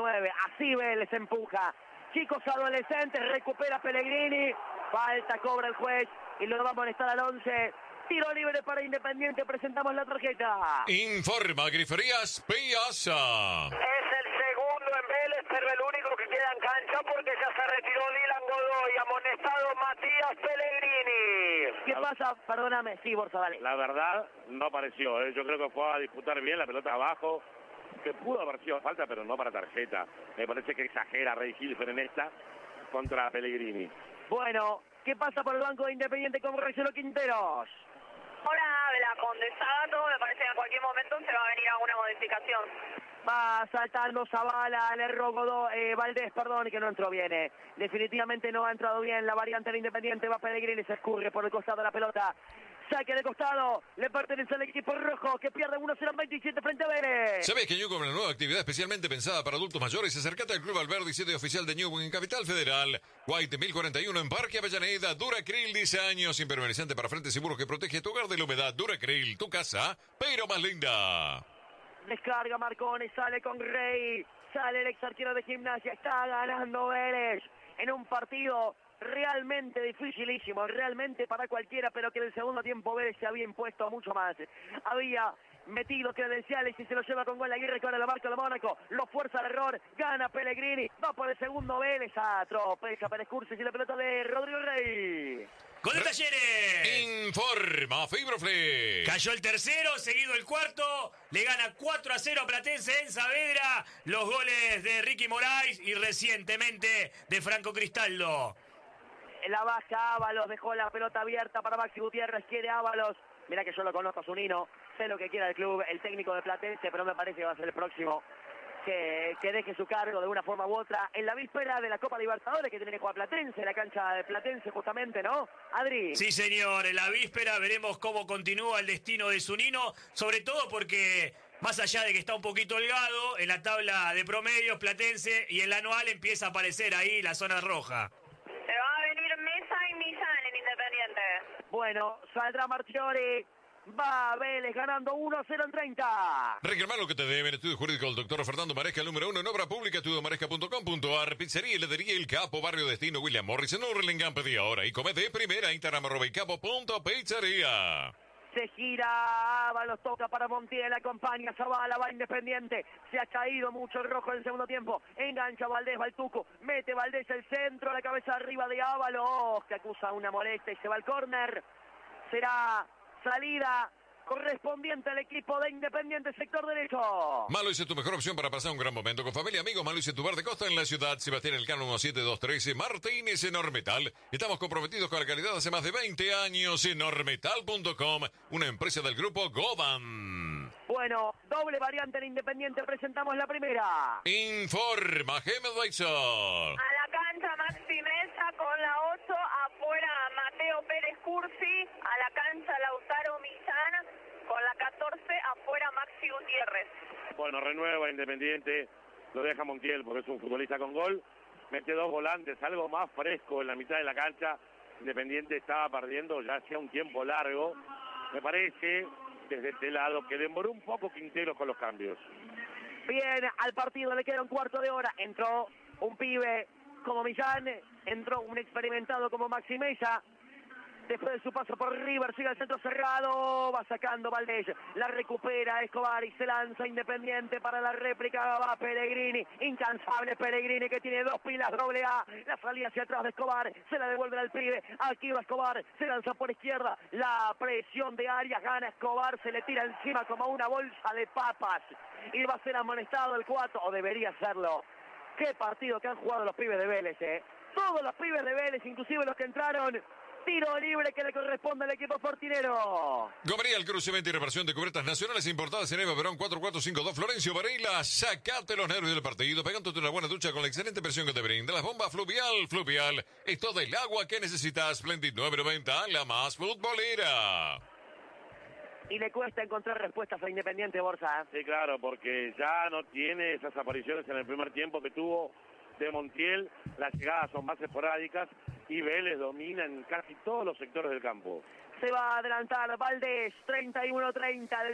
9. Así Vélez empuja. Chicos adolescentes, recupera Pellegrini. Falta, cobra el juez y lo va a amonestar al 11. Tiro libre para Independiente, presentamos la tarjeta. Informa Griferías Piazza. Es el segundo en Vélez, pero el único que queda en cancha porque ya se retiró Lilan Godoy, amonestado Matías Pellegrini. ¿Qué pasa? Perdóname, sí, Borja, dale. La verdad, no apareció. Yo creo que fue a disputar bien la pelota abajo, que pudo haber sido falta, pero no para tarjeta. Me parece que exagera Rey Hilfer en esta contra Pellegrini. Bueno, ¿qué pasa por el banco de Independiente con Marcelo Quinteros? Hola, de la Condesado, me parece que en cualquier momento se va a venir alguna modificación. Va saltando Zavala, le erró Valdés, perdón, que no entró bien. Definitivamente no ha entrado bien la variante del Independiente. Va Pellegrini, se escurre por el costado de la pelota. Saque de costado, le pertenece al equipo rojo que pierde 1-0 en 27 frente a Vélez. ¿Sabés que Newcom, una nueva actividad especialmente pensada para adultos mayores? Acércate al Club Alberdi, sede oficial de Newcom en Capital Federal. White 1041 en Parque Avellaneda. Duracril, 10 años, impermeabilizante para frente seguro que protege tu hogar de la humedad. Duracril, tu casa, pero más linda. Descarga Marconi, sale con Rey. Sale el ex arquero de Gimnasia. Está ganando Vélez en un partido realmente dificilísimo, realmente para cualquiera, pero que en el segundo tiempo Vélez se había impuesto mucho más. Había metido credenciales y se lo lleva con gol Aguirre, que ahora lo marca el Mónaco, lo fuerza al error, gana Pellegrini, va por el segundo Vélez, tropeza Pérez Cursis y la pelota de Rodrigo Rey. Gol de Talleres. Informa Fibroflex. Cayó el tercero, seguido el cuarto. Le gana 4-0 a Platense en Saavedra. Los goles de Ricky Moraes y recientemente de Franco Cristaldo. La baja Ábalos, dejó la pelota abierta para Maxi Gutiérrez, quiere Ábalos. Mira que yo lo conozco a Zunino, sé lo que quiera el club, el técnico de Platense, pero me parece que va a ser el próximo que deje su cargo de una forma u otra en la víspera de la Copa Libertadores que tiene que jugar Platense, la cancha de Platense justamente, ¿no, Adri? Sí, señor, en la víspera veremos cómo continúa el destino de Zunino, sobre todo porque más allá de que está un poquito holgado en la tabla de promedios Platense y en la anual empieza a aparecer ahí la zona roja. Se va a venir Mesa y Millán en Independiente. Bueno, saldrá Marchiori. Va Vélez ganando 1-0 en 30. Reclamar lo que te deben. Estudio jurídico del doctor Fernando Maresca, el número 1 en obra pública, estudomaresca.com.ar. Pizzería y heladería El Capo, Barrio Destino, William Morris, en Hurlingham. Pedí ahora y come de primera. Instagram @elcapo.pizzería. Se gira, Ábalos toca para Montiel, acompaña Zavala, va Independiente. Se ha caído mucho el rojo en el segundo tiempo. Engancha Valdés, va el Tuco. Mete Valdés el centro, la cabeza arriba de Ábalos, que acusa una molestia y se va al córner. Será salida correspondiente al equipo de Independiente, sector derecho. Malois es tu mejor opción para pasar un gran momento con familia, amigos. Malois es tu bar de costa en la ciudad. Sebastián Elcano 17213, Martínez en Ormetal. Estamos comprometidos con la calidad hace más de 20 años en ormetal.com, una empresa del grupo Goban. Bueno, doble variante en Independiente, presentamos la primera. Informa Gemed Weiser. A la cancha Maxi Mesa con la 8, afuera Mateo Pérez Cursi, a la cancha Lautaro Millán, con la 14, afuera Maxi Gutiérrez. Bueno, renueva Independiente, lo deja Montiel porque es un futbolista con gol. Mete dos volantes, algo más fresco en la mitad de la cancha. Independiente estaba perdiendo ya hacía un tiempo largo. Me parece, desde este lado, que demoró un poco Quinteros con los cambios. Bien, al partido le queda un cuarto de hora. Entró un pibe como Millán, entró un experimentado como Maxi Mesa. Después de su paso por River, sigue el centro cerrado, va sacando Valdés, la recupera Escobar y se lanza Independiente para la réplica, va Pellegrini, incansable Pellegrini que tiene dos pilas doble A, la salida hacia atrás de Escobar, se la devuelve al pibe, aquí va Escobar, se lanza por izquierda, la presión de Arias, gana Escobar, se le tira encima como una bolsa de papas y va a ser amonestado el 4, o debería serlo. Qué partido que han jugado los pibes de Vélez, todos los pibes de Vélez, inclusive los que entraron. Tiro libre que le corresponde al equipo fortinero. Gomería, el cruce, venta y reparación de cubiertas nacionales importadas en Eva Perón 4452 Florencio Varela. Sacate los nervios del partido, pegándote una buena ducha con la excelente presión que te brinda las bombas Fluvial. Fluvial es todo el agua que necesitas. Splendid 990, la más futbolera. Y le cuesta encontrar respuestas a Independiente, Borja. Sí, claro, porque ya no tiene esas apariciones en el primer tiempo que tuvo de Montiel. Las llegadas son más esporádicas y Vélez domina en casi todos los sectores del campo. Se va a adelantar Valdés, 31-30 del